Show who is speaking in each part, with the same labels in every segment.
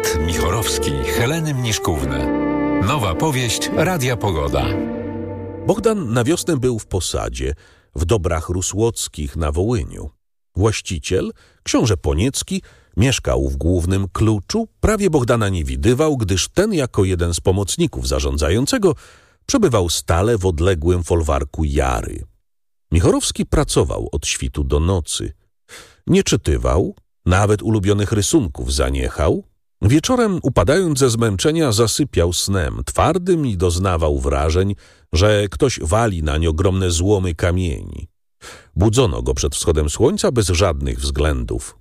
Speaker 1: Robert Michorowski, Heleny Mniszkówny. Nowa powieść Radia Pogoda.
Speaker 2: Bogdan na wiosnę był w posadzie w Dobrach Rusłockich na Wołyniu. Właściciel, książę Poniecki, mieszkał w głównym kluczu, prawie Bogdana nie widywał, gdyż ten jako jeden z pomocników zarządzającego przebywał stale w odległym folwarku Jary. Michorowski pracował od świtu do nocy. Nie czytywał, nawet ulubionych rysunków zaniechał. Wieczorem, upadając ze zmęczenia, zasypiał snem twardym i doznawał wrażeń, że ktoś wali nań ogromne złomy kamieni. Budzono go przed wschodem słońca bez żadnych względów.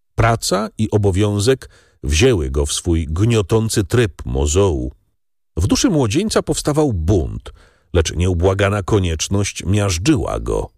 Speaker 2: Praca i obowiązek wzięły go w swój gniotący tryb mozołu. W duszy młodzieńca powstawał bunt, lecz nieubłagana konieczność miażdżyła go.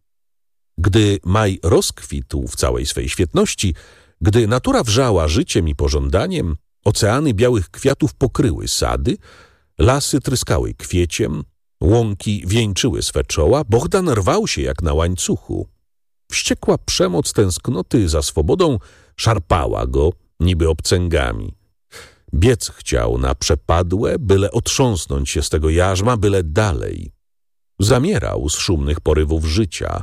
Speaker 2: Gdy maj rozkwitł w całej swej świetności, gdy natura wrzała życiem i pożądaniem, oceany białych kwiatów pokryły sady, lasy tryskały kwieciem, łąki wieńczyły swe czoła, Bogdan rwał się jak na łańcuchu. Wściekła przemoc tęsknoty za swobodą szarpała go niby obcęgami. Biec chciał na przepadłe, byle otrząsnąć się z tego jarzma, byle dalej. Zamierał z szumnych porywów życia.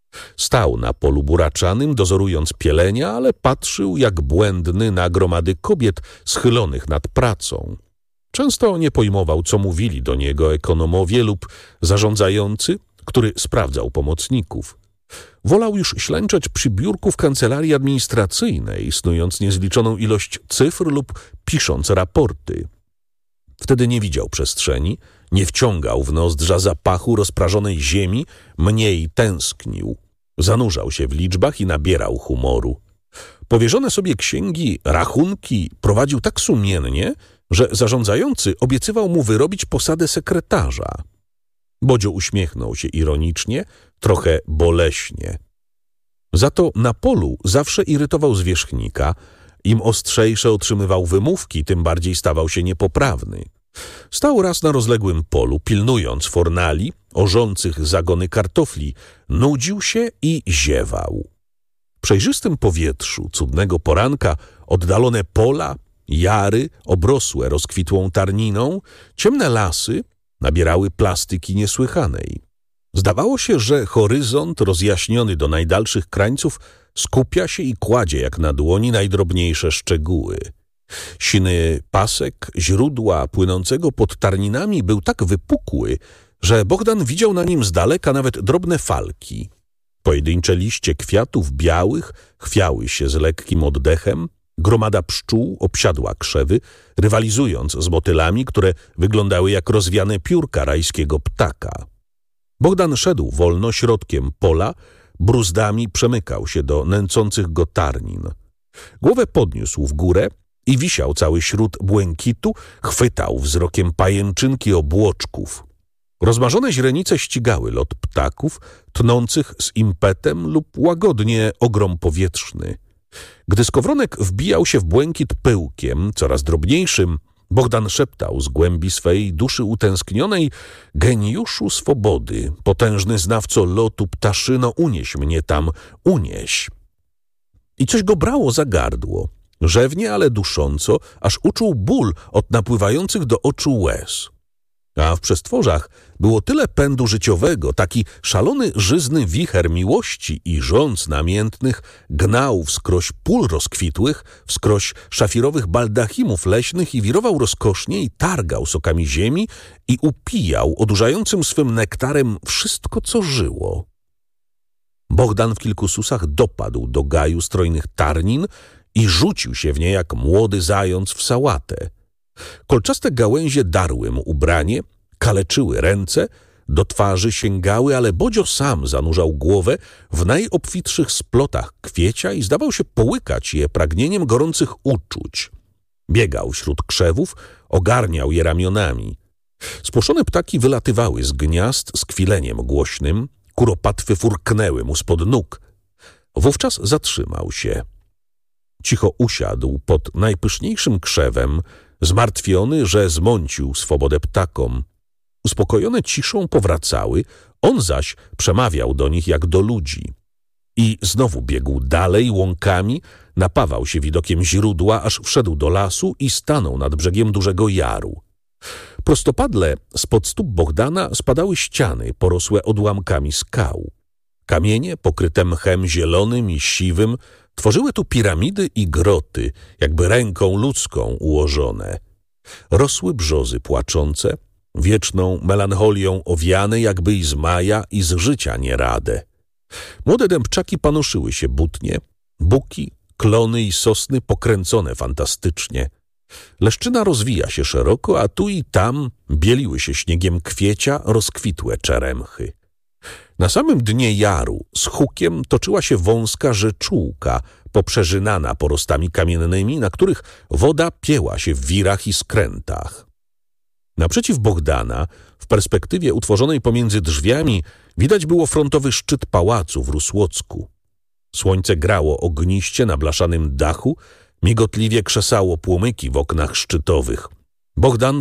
Speaker 2: Stał na polu buraczanym, dozorując pielenia, ale patrzył jak błędny na gromady kobiet schylonych nad pracą. Często nie pojmował, co mówili do niego ekonomowie lub zarządzający, który sprawdzał pomocników. Wolał już ślęczeć przy biurku w kancelarii administracyjnej, snując niezliczoną ilość cyfr lub pisząc raporty. Wtedy nie widział przestrzeni, nie wciągał w nozdrza zapachu rozprażonej ziemi, mniej tęsknił. Zanurzał się w liczbach i nabierał humoru. Powierzone sobie księgi, rachunki prowadził tak sumiennie, że zarządzający obiecywał mu wyrobić posadę sekretarza. Bodzio uśmiechnął się ironicznie, trochę boleśnie. Za to na polu zawsze irytował zwierzchnika. Im ostrzejsze otrzymywał wymówki, tym bardziej stawał się niepoprawny. Stał raz na rozległym polu, pilnując fornali, orzących zagony kartofli, nudził się i ziewał. W przejrzystym powietrzu cudnego poranka oddalone pola, jary obrosłe rozkwitłą tarniną, ciemne lasy nabierały plastyki niesłychanej. Zdawało się, że horyzont rozjaśniony do najdalszych krańców skupia się i kładzie jak na dłoni najdrobniejsze szczegóły. Siny pasek źródła płynącego pod tarninami był tak wypukły, że Bogdan widział na nim z daleka nawet drobne falki. Pojedyncze liście kwiatów białych chwiały się z lekkim oddechem, gromada pszczół obsiadła krzewy, rywalizując z motylami, które wyglądały jak rozwiane piórka rajskiego ptaka. Bogdan szedł wolno środkiem pola, bruzdami przemykał się do nęcących go tarnin. Głowę podniósł w górę i wisiał cały śród błękitu, chwytał wzrokiem pajęczynki obłoczków. Rozmarzone źrenice ścigały lot ptaków, tnących z impetem lub łagodnie ogrom powietrzny. Gdy skowronek wbijał się w błękit pyłkiem, coraz drobniejszym, Bogdan szeptał z głębi swej duszy utęsknionej: geniuszu swobody, potężny znawco lotu ptaszyno, unieś mnie tam, unieś. I coś go brało za gardło, rzewnie, ale dusząco, aż uczuł ból od napływających do oczu łez. A w przestworzach było tyle pędu życiowego, taki szalony, żyzny wicher miłości i żądz namiętnych gnał wskroś pól rozkwitłych, wskroś szafirowych baldachimów leśnych i wirował rozkosznie i targał sokami ziemi i upijał odurzającym swym nektarem wszystko, co żyło. Bogdan w kilku susach dopadł do gaju strojnych tarnin i rzucił się w nie jak młody zając w sałatę. Kolczaste gałęzie darły mu ubranie, kaleczyły ręce, do twarzy sięgały, ale Bodzio sam zanurzał głowę w najobfitszych splotach kwiecia i zdawał się połykać je pragnieniem gorących uczuć. Biegał wśród krzewów, ogarniał je ramionami. Spłoszone ptaki wylatywały z gniazd z kwileniem głośnym, kuropatwy furknęły mu spod nóg. Wówczas zatrzymał się. Cicho usiadł pod najpyszniejszym krzewem, zmartwiony, że zmącił swobodę ptakom. Uspokojone ciszą powracały, on zaś przemawiał do nich jak do ludzi. I znowu biegł dalej łąkami, napawał się widokiem źródła, aż wszedł do lasu i stanął nad brzegiem dużego jaru. Prostopadle spod stóp Bohdana spadały ściany porosłe odłamkami skał. Kamienie pokryte mchem zielonym i siwym tworzyły tu piramidy i groty, jakby ręką ludzką ułożone. Rosły brzozy płaczące, wieczną melancholią owiane, jakby i z maja i z życia nierade. Młode dębczaki panoszyły się butnie, buki, klony i sosny pokręcone fantastycznie. Leszczyna rozwija się szeroko, a tu i tam bieliły się śniegiem kwiecia rozkwitłe czeremchy. Na samym dnie jaru z hukiem toczyła się wąska rzeczułka, poprzerzynana porostami kamiennymi, na których woda pieła się w wirach i skrętach. Naprzeciw Bohdana, w perspektywie utworzonej pomiędzy drzwiami, widać było frontowy szczyt pałacu w Rusłocku. Słońce grało ogniście na blaszanym dachu, migotliwie krzesało płomyki w oknach szczytowych. Bohdan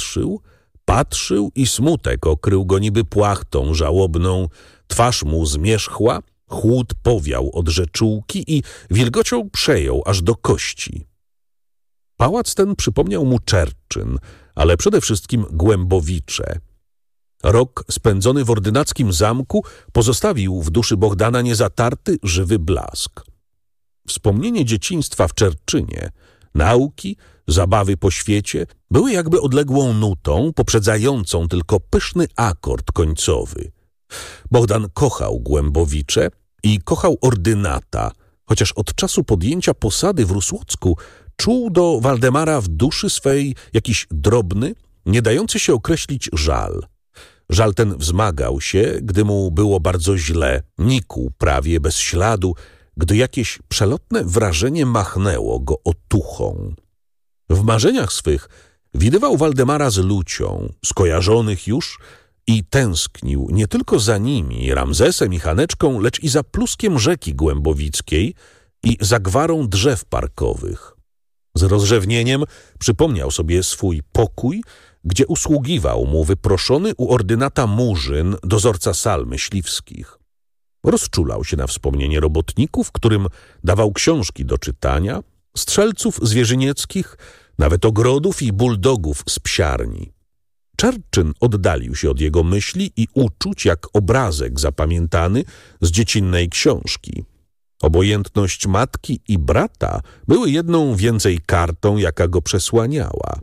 Speaker 2: patrzył i smutek okrył go niby płachtą żałobną, twarz mu zmierzchła, chłód powiał od rzeczułki i wilgocią przejął aż do kości. Pałac ten przypomniał mu Czerczyn, ale przede wszystkim Głębowicze. Rok spędzony w ordynackim zamku pozostawił w duszy Bohdana niezatarty, żywy blask. Wspomnienie dzieciństwa w Czerczynie, nauki, zabawy po świecie były jakby odległą nutą, poprzedzającą tylko pyszny akord końcowy. Bohdan kochał Głębowicze i kochał ordynata, chociaż od czasu podjęcia posady w Rusłocku czuł do Waldemara w duszy swej jakiś drobny, nie dający się określić żal. Żal ten wzmagał się, gdy mu było bardzo źle, nikł prawie bez śladu, gdy jakieś przelotne wrażenie machnęło go otuchą. W marzeniach swych widywał Waldemara z Lucią, skojarzonych już, i tęsknił nie tylko za nimi, Ramzesem i Haneczką, lecz i za pluskiem rzeki Głębowickiej i za gwarą drzew parkowych. Z rozrzewnieniem przypomniał sobie swój pokój, gdzie usługiwał mu wyproszony u ordynata Murzyn, dozorca sal myśliwskich. Rozczulał się na wspomnienie robotników, którym dawał książki do czytania, strzelców zwierzynieckich, nawet ogrodów i buldogów z psiarni. Czerczyn oddalił się od jego myśli i uczuć jak obrazek zapamiętany z dziecinnej książki. Obojętność matki i brata były jedną więcej kartą, jaka go przesłaniała.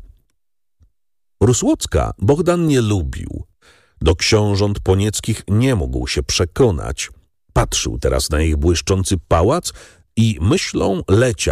Speaker 2: Rusłocka Bohdan nie lubił. Do książąt ponieckich nie mógł się przekonać. Patrzył teraz na ich błyszczący pałac i myślą leciał